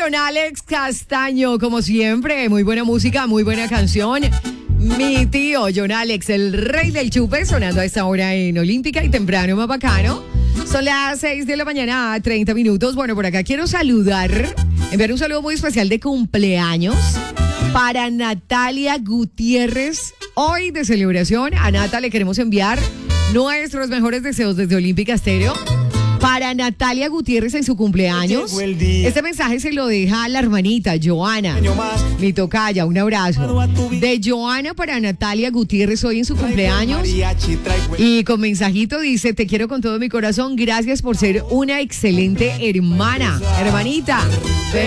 John Alex Castaño, como siempre, muy buena música, muy buena canción. Mi tío John Alex, el rey del chupe, sonando a esta hora en Olímpica y temprano más bacano. Son las 6 de la mañana, 30 minutos. Bueno, por acá quiero enviar un saludo muy especial de cumpleaños para Natalia Gutiérrez. Hoy de celebración, a Nata le queremos enviar nuestros mejores deseos desde Olímpica Estéreo. Para Natalia Gutiérrez en su cumpleaños. Este mensaje se lo deja la hermanita Joana, mi tocaya, un abrazo. De Joana para Natalia Gutiérrez hoy en su cumpleaños. Y con mensajito dice: te quiero con todo mi corazón, gracias por ser una excelente hermana. Hermanita,